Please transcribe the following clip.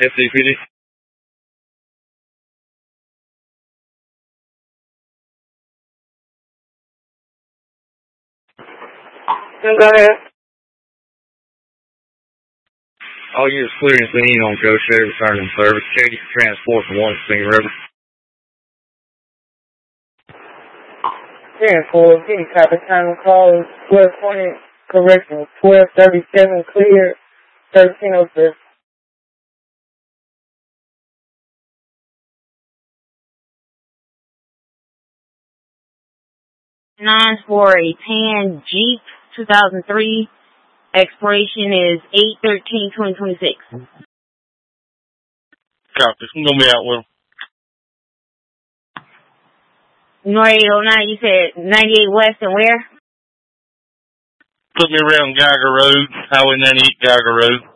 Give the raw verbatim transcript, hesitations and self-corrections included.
S C P D. Go ahead. All units clearing scene on Joe Sherry returning service. Katie transport from one Singing River. ten four, Kitty Copper time call, twelve twenty, correction, twelve thirty-seven, clear, thirteen oh six. Nine for a tan Jeep, two thousand three. Expiration is eight thirteen twenty twenty-six. Copy. I'm going to be out with them. North eight oh nine, you said ninety-eight West and where? Put me around Geiger Road, Highway ninety-eight Geiger Road.